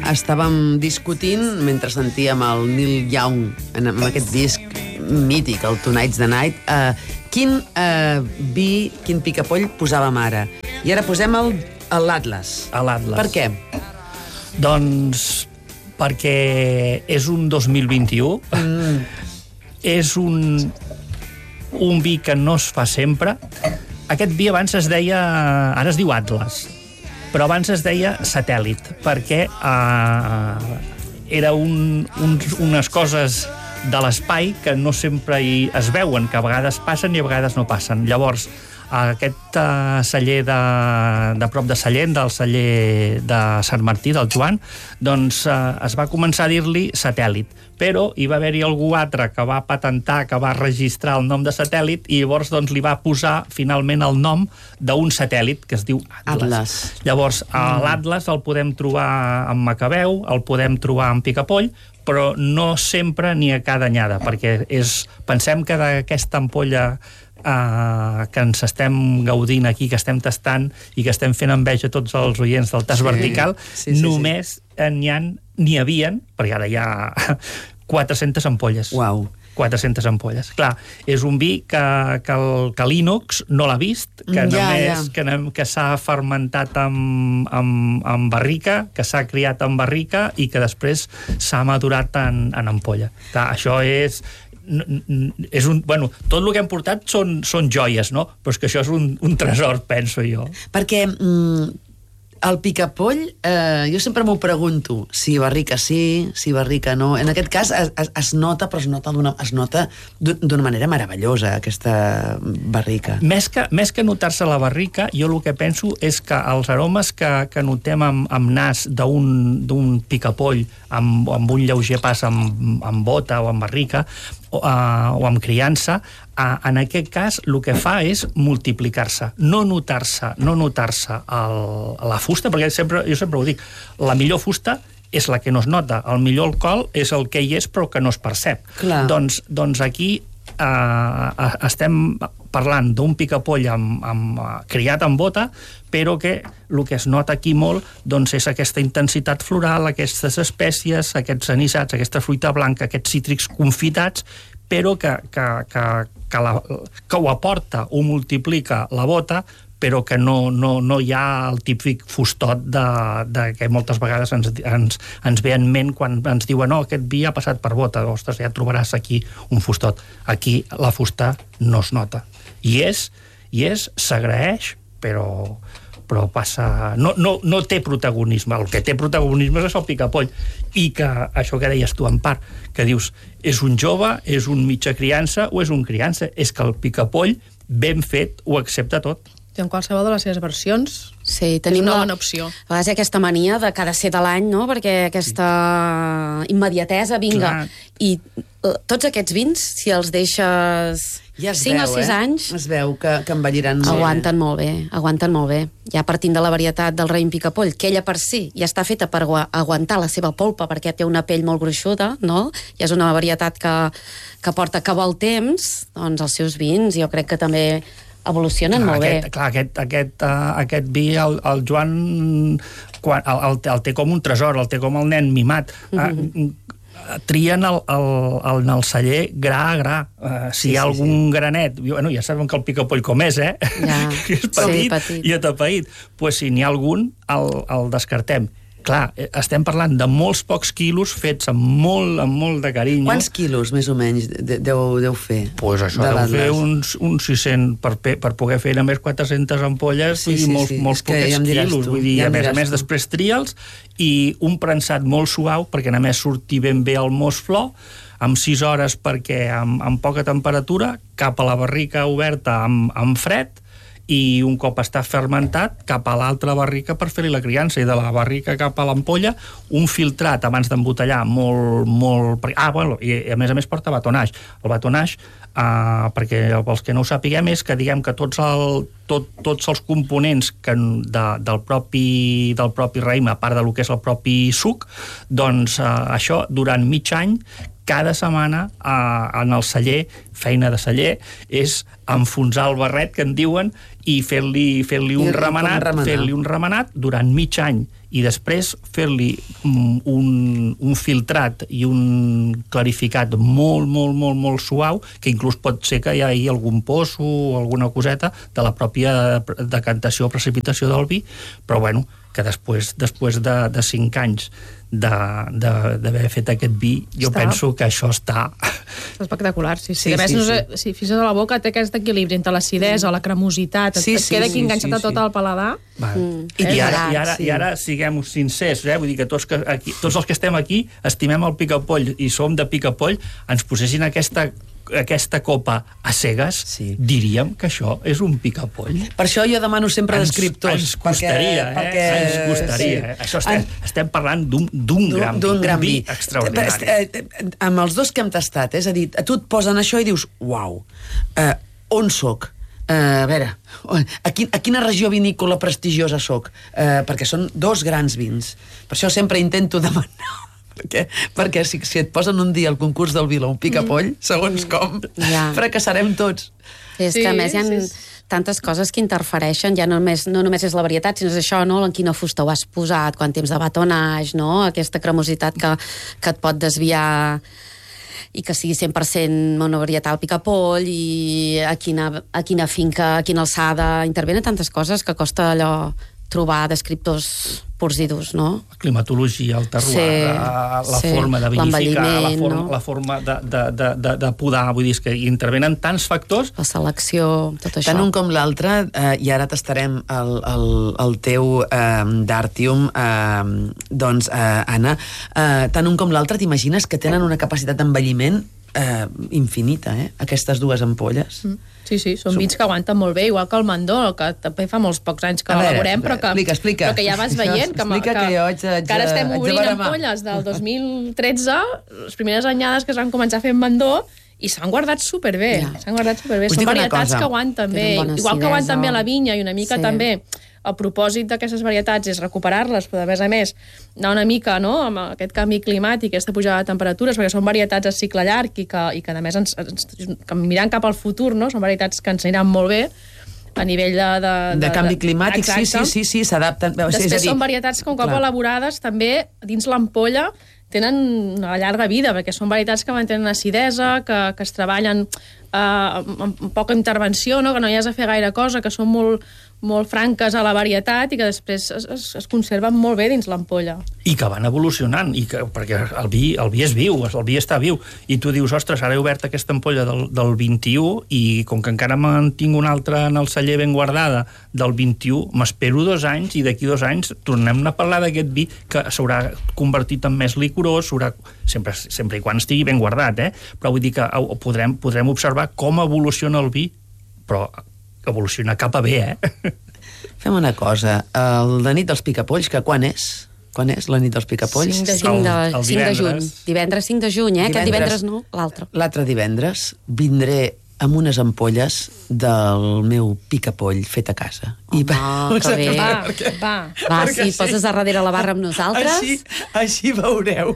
estàvem discutint mentre sentíem el Neil Young en aquest disc mític, el Tonight's the Night, quin vi, quin picapoll posàvem ara. I ara posem l'Atlas. L'Atlas. Per què? Doncs perquè és un 2021, és un vi que no es fa sempre. Aquest vi abans es deia... Ara es diu Atlas, però abans es deia Satèl·lit, perquè era unes coses de l'espai que no sempre es veuen, que a vegades passen i a vegades no passen. Llavors, aquest celler de prop de Sallent, del celler de Sant Martí, del Joan, doncs es va començar a dir-li Satèl·lit, però hi va haver-hi algú altre que va patentar, que va registrar el nom de Satèl·lit i llavors doncs, li va posar finalment el nom d'un satèl·lit que es diu Atlas. Llavors, l'Atlas el podem trobar en Macabeu, el podem trobar en Picapoll, però no sempre ni a cada anyada, perquè pensem que d'aquesta ampolla que ens estem gaudint aquí, que estem tastant i que estem fent enveja a tots els oients del Tas Vertical, només n'hi havien, perquè ara hi ha 400 ampolles. Uau. 400 ampolles. Clar, és un vi que l'Inox no l'ha vist, que s'ha fermentat amb barrica, que s'ha criat en barrica i que després s'ha madurat en ampolla. Clar, això és bueno, tot el que hem portat són joies, no? Però és que això és un tresor, penso jo. Perquè el picapoll, jo sempre m'ho pregunto, si barrica sí, si barrica no. En aquest cas es nota, però es nota d'una manera meravellosa, aquesta barrica. Més que notar-se la barrica, jo el que penso és que els aromes que notem amb nas d'un picapoll, amb un lleuger pas amb bota o amb barrica, o amb criança, en aquest cas el que fa és multiplicar-se, no notar-se la fusta, perquè jo sempre ho dic, la millor fusta és la que no es nota, el millor alcohol és el que hi és però que no es percep. Doncs aquí estem parlant d'un picapoll criat amb bota, però que el que es nota aquí molt doncs és aquesta intensitat floral, aquestes espècies, aquests anisats, aquesta fruita blanca, aquests cítrics confitats, però que ho aporta, ho multiplica la bota, però que no hi ha el típic fustot que moltes vegades ens ve en ment quan ens diuen aquest vi ha passat per bota, ostres, ja trobaràs aquí un fustot. Aquí la fusta no es nota. I s'agraeix, però passa... No té protagonisme. El que té protagonisme és el picapoll. I que això que deies tu, en part, que dius, és un jove, és un mitja criança o és un criança? És que el picapoll, ben fet, ho accepta tot. En qualsevol de les seves versions, tenim és una bona opció. A vegades hi ha aquesta mania de que ha de ser de l'any, no? Perquè aquesta immediatesa, vinga. I tots aquests vins, si els deixes 5 o 6 anys... Es veu que envelliran molt. Aguanten molt bé. Ja partint de la varietat del raïm picapoll, que ella per si ja està feta per aguantar la seva polpa, perquè té una pell molt gruixuda, no? I és una varietat que porta que vol temps, doncs els seus vins jo crec que també evolucionen molt bé. Aquest vi, el Joan el té com un tresor, el té com el nen mimat. Trien el celler gra a gra. Si hi ha algun granet, ja sabem que el picapoll com és, que és petit i atapeït. Doncs si n'hi ha algun, el descartem. Clar, estem parlant de molts pocs quilos fets amb molt de carinyo. Quants quilos, més o menys, deu fer? Doncs això deu fer uns 600, per poder fer només 400 ampolles, molts poquets quilos. Vull dir, a més, després tria'ls i un prensat molt suau, perquè a més surti ben bé el mos flor, amb 6 hores perquè amb poca temperatura, cap a la barrica oberta amb fred, i un cop està fermentat cap a l'altra barrica per fer-li la criança, i de la barrica cap a l'ampolla un filtrat abans d'embotellar molt... i a més porta batonage. El batonage, perquè pels que no ho sapiguem, és que diguem que tots els components del propi raïm, a part del que és el propi suc, doncs això durant mig any, cada setmana en el celler, feina de celler, és enfonsar el barret, que en diuen, i fer-li un remenat durant mig any. i després fer-li un filtrat i un clarificat molt suau, que inclús pot ser que hi hagi algun poso o alguna coseta de la pròpia decantació o precipitació del vi, però bueno, que després de 5 anys d'haver fet aquest vi, jo penso que això està espectacular, sí. A més, si fixes a la boca, té aquest equilibri entre l'acidesa, la cremositat, et queda aquí enganxat a tot el paladar. I ara siguem sincers, vull dir que tots els que estem aquí estimem el picapoll i som de picapoll, ens posessin aquesta copa a cegues, diríem que això és un picapoll. Per això jo demano sempre descriptors. Ens costaria, Ens costaria. Això estem parlant d'un gran vi extraordinari. Amb els dos que hem tastat, és a dir, a tu et posen això i dius, uau, on soc? A veure, a quina regió vinícola prestigiosa soc? Perquè són 2 grans vins. Per això sempre intento demanar, perquè si et posen un dia al concurs del Vila un picapoll, segons com, fracassarem tots. És que a més hi ha tantes coses que interfereixen, ja no només és la varietat, sinó és això, no? En quina fusta ho has posat, quant temps de batonage, no? Aquesta cremositat que et pot desviar i que sigui 100% monovarietal picapoll, i a quina finca, a quina alçada, intervenen tantes coses que costa allò trobar descriptors purs i durs, no? La climatologia, el terroir, la forma de vinificar, la forma de podar, vull dir, que intervenen tants factors. La selecció, tot això. Tant un com l'altre, i ara tastarem el teu d'Artium, doncs, Anna, tant un com l'altre, t'imagines que tenen una capacitat d'envelliment infinita, aquestes 2 ampolles? Sí, són vins que aguanten molt bé, igual que el Mandó, que també fa molts pocs anys que l'elaborem, però que ja vas veient que ara estem obrint ampolles del 2013, les primeres anyades que es van començar a fer en Mandó, i s'han guardat superbé. Són varietats que aguanten bé, igual que aguanten bé a la vinya, i una mica també el propòsit d'aquestes varietats és recuperar-les, però a més anar una mica amb aquest canvi climàtic, aquesta pujada de temperatures, perquè són varietats a cicle llarg i que a més mirant cap al futur, són varietats que ens aniran molt bé a nivell de canvi climàtic. Sí, s'adapten. Després són varietats que un cop elaborades també dins l'ampolla tenen una llarga vida, perquè són varietats que mantenen acidesa, que es treballen amb poca intervenció, que no hi has de fer gaire cosa, que són molt franques a la varietat i que després es conserven molt bé dins l'ampolla. I que van evolucionant, perquè el vi és viu, el vi està viu, i tu dius, ostres, ara he obert aquesta ampolla del 21 i com que encara me'n tinc una altra en el celler ben guardada del 21, m'espero 2 anys i d'aquí 2 anys tornem a parlar d'aquest vi que s'haurà convertit en més licorós, sempre i quan estigui ben guardat, però vull dir que podrem observar com evoluciona el vi, però evoluciona cap a bé, Fem una cosa, la nit dels picapolls, que quan és? Quan és la nit dels picapolls? 5 de juny. Divendres 5 de juny, Aquest divendres no, l'altre. L'altre divendres vindré amb unes ampolles del meu picapoll fet a casa. Que bé. Va, si poses a darrere la barra amb nosaltres. Així veureu.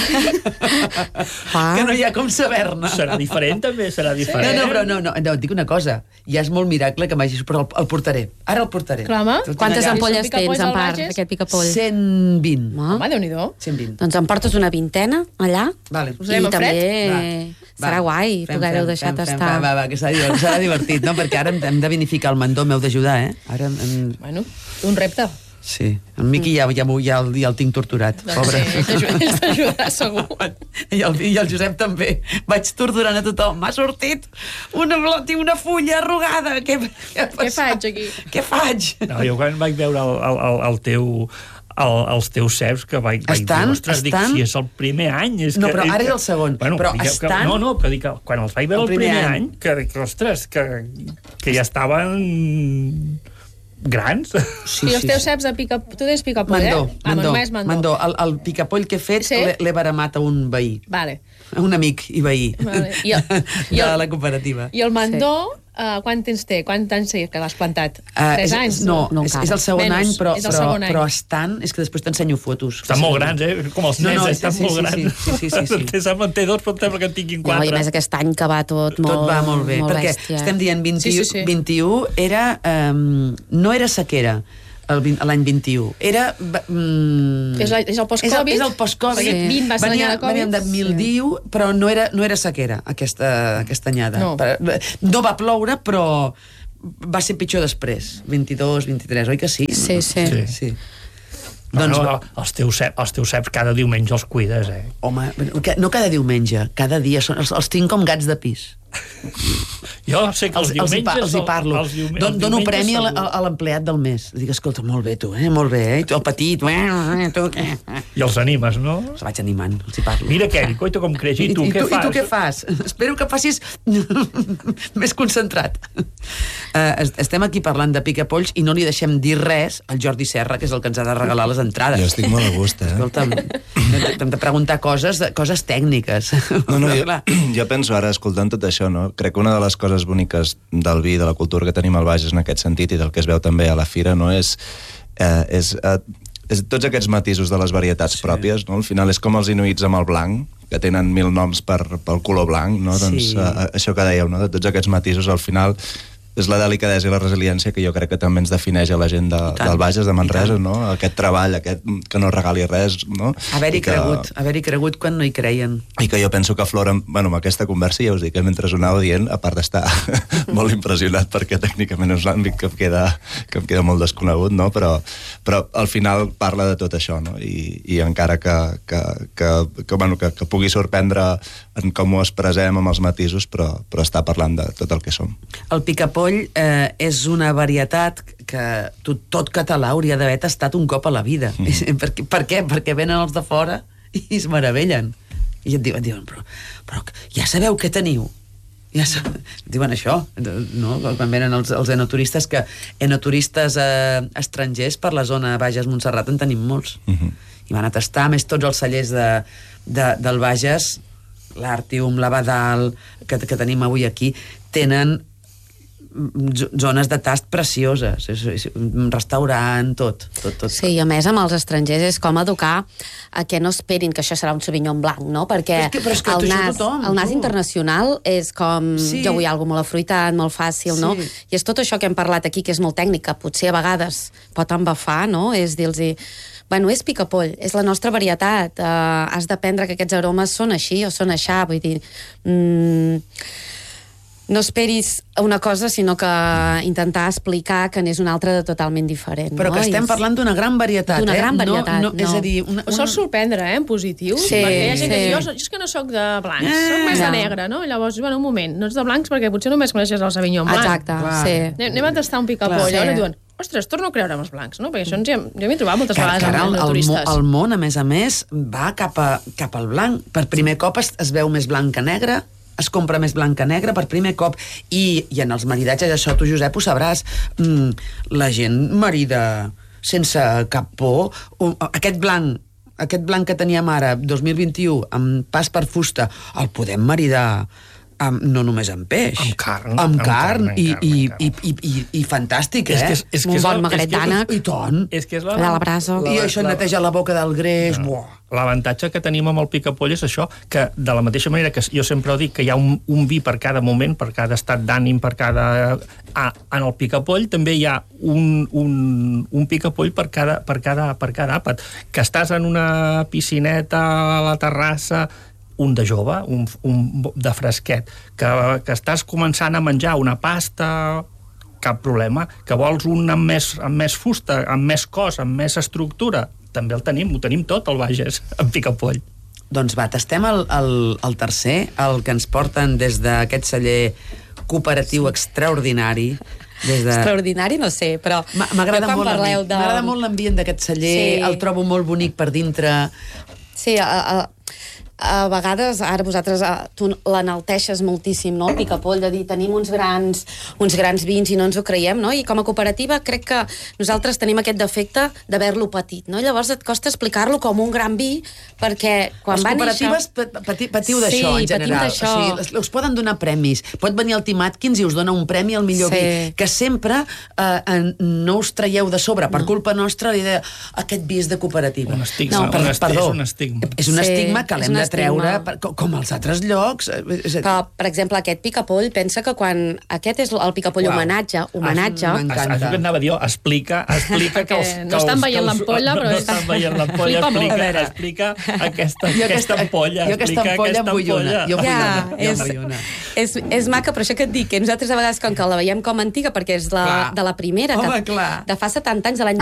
Que no hi ha com saber-ne. Serà diferent, també, serà diferent. No, et dic una cosa. Ja és molt miracle que m'hagis... Però el portaré. Ara el portaré. Quantes ampolles tens, en part, d'aquest picapoll? 120. Home, Déu-n'hi-do. 120. Doncs em portes una vintena, allà. I també serà guai poder-ho deixar tastar. Va, que serà divertit, no? Perquè ara hem de vinificar el Mandó, m'heu d'ajudar, Ara... Bueno, un repte. Sí, en Miqui ja el tinc torturat, pobre. Sí, ells t'ajudarà, segur. I el Josep també. Vaig torturant a tothom. M'ha sortit una fulla arrugada. Què faig aquí? Què faig? No, jo quan vaig veure els teus ceps, que vaig dir, ostres, si és el primer any... Però ara és el segon. Però estan... No, però dic, quan els vaig veure el primer any, que ostres, que ja estaven... grans. I els teus ceps de picapoll... Tu tens picapoll, Mandó. El picapoll que he fet l'he baramat a un veí. Vale. Un amic i veí de la cooperativa. I el Mandó, quant temps té? Quant anys sé que l'has plantat? 3 anys? No, és el segon any, però estan... És que després t'ensenyo fotos. Estan molt grans, com els nens, estan molt grans. Sí. Té 2, però sembla que en tinguin 4. I més aquest any que va tot molt... Tot va molt bé, perquè estem dient 21 era... No era sequera. l'any 21. Era... És el post-Covid? És el post-Covid. Sí. 20 va ser l'any de Covid. Veníem de mildiu, però no era sequera, aquesta anyada. No va ploure, però va ser pitjor després. 22, 23, oi que sí? Sí. Doncs, els teus ceps cada diumenge els cuides, Home, no cada diumenge, cada dia. Els tinc com gats de pis. Jo sé que els diumenges... Els hi parlo. Dono premi a l'empleat del mes. Dic, escolta, molt bé tu, molt bé, i tu el petit, tu què? I els animes, no? Els vaig animant, els hi parlo. Mira, Keri, coita com creix, i tu què fas? I tu què fas? Espero que facis més concentrat. Estem aquí parlant de picapolls i no li deixem dir res al Jordi Serra, que és el que ens ha de regalar les entrades. Jo estic molt a gust, Escolta'm, hem de preguntar coses tècniques. No, jo penso ara, escoltant tot això, no? Crec que una de les coses boniques del vi, de la cultura que tenim al Bages en aquest sentit i del que es veu també a la fira, no? És tots aquests matisos de les varietats pròpies, no? Al final és com els inuits amb el blanc, que tenen 1000 noms pel color blanc, no? Doncs això que dèieu, no? De tots aquests matisos, al final és la delicadesa i la resiliència que jo crec que també ens defineix a la gent del Bages, de Manresa, no? Aquest treball, aquest que no regali res, no? Haver-hi cregut quan no hi creien. I que jo penso que aflora, amb aquesta conversa, ja us dic, mentre us anava dient, a part d'estar molt impressionat perquè tècnicament és l'àmbit que em queda molt desconegut, no? Però al final parla de tot això, no? I encara que pugui sorprendre en com ho expressem amb els matisos, però està parlant de tot el que som. El picapoll és una varietat que tot català hauria d'haver tastat un cop a la vida. Per què? Perquè venen els de fora i es meravellen. I et diuen, però ja sabeu què teniu. Diuen això, no? Quan venen els enoturistes, que enoturistes estrangers per la zona Bages-Montserrat en tenim molts. I van a tastar, més tots els cellers del Bages, l'Àrtium, l'Abadal, que tenim avui aquí, tenen zones de tast precioses, un restaurant, tot. Sí, i a més amb els estrangers és com educar a que no esperin que això serà un Sauvignon blanc, no? Perquè el nas internacional és com, jo vull alguna molt afruitat, molt fàcil, no? I és tot això que hem parlat aquí, que és molt tècnic, que potser a vegades pot embafar, no? És dir-los, bueno, és picapoll, és la nostra varietat, has d'aprendre que aquests aromes són així o són aixà, vull dir... No esperis una cosa, sinó que intentar explicar que n'és una altra de totalment diferent. Però que estem parlant d'una gran varietat, D'una gran varietat, no. És a dir... Sol sorprendre, en positiu. Perquè hi ha gent que diu, jo és que no soc de blancs, soc més de negre, no? Llavors, un moment, no ets de blancs perquè potser només coneixes el Sauvignon blanc. Exacte, sí. Anem a tastar un picapoll, i diuen, ostres, torno a creure amb els blancs, no? Perquè això jo m'he trobat moltes vegades amb turistes. El món, a més, va cap al blanc. Per primer cop es veu més blanc que negre, es compra més blanc que negre per primer cop, i en els maridatges, això tu, Josep, ho sabràs, la gent marida sense cap por. Aquest blanc que teníem ara, 2021, amb pas per fusta, el podem maridar no només amb peix. Amb carn. I fantàstic, És un bon magret d'ànec. I tant. De la brasa. I això neteja la boca del greix. L'avantatge que tenim amb el picapoll és això, que de la mateixa manera que jo sempre dic que hi ha un vi per cada moment, per cada estat d'ànim, per cada... En el picapoll també hi ha un picapoll per cada àpat. Que estàs en una piscineta a la terrassa, un de jove, un de fresquet, que estàs començant a menjar una pasta, cap problema, que vols un amb més fusta, amb més cos, amb més estructura, també ho tenim tot, el Bages, amb picapoll. Doncs va, tastem el tercer, el que ens porten des d'aquest celler cooperatiu extraordinari. Extraordinari, no sé, però... M'agrada molt l'ambient d'aquest celler, el trobo molt bonic per dintre. Sí, a vegades, ara vosaltres tu l'enalteixes moltíssim, no? El picapoll, de dir, tenim uns grans vins i no ens ho creiem, no? I com a cooperativa crec que nosaltres tenim aquest defecte d'haver-lo patit, no? Llavors et costa explicar-lo com un gran vi, perquè quan va néixer... Les cooperatives patiu d'això, en general. O sigui, us poden donar premis. Pot venir el Tim Atkins i us dona un premi al millor vi, que sempre no us traieu de sobre, per culpa nostra, l'idea, aquest vi és de cooperativa. Un estigma. És un estigma que l'hem de treure, com als altres llocs. Però, per exemple, aquest picapoll, pensa que quan... Aquest és el picapoll homenatge. M'encanta. Això que anava a dir, explica que els... No estan veient l'ampolla, però... No estan veient l'ampolla, explica aquesta ampolla. Jo aquesta ampolla em vull una. És maca, però això que et dic, que nosaltres a vegades, com que la veiem com antiga, perquè és de la primera, de fa 70 anys, de l'any